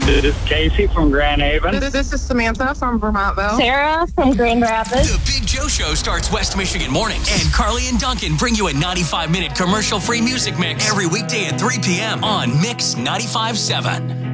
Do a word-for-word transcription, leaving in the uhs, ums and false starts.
This is Casey from Grand Haven. This, this is Samantha from Vermontville. Sarah from Grand Rapids. The Big Joe Show starts West Michigan mornings. And Carly and Duncan bring you a ninety-five minute commercial-free music mix every weekday at three p.m. on Mix ninety-five point seven.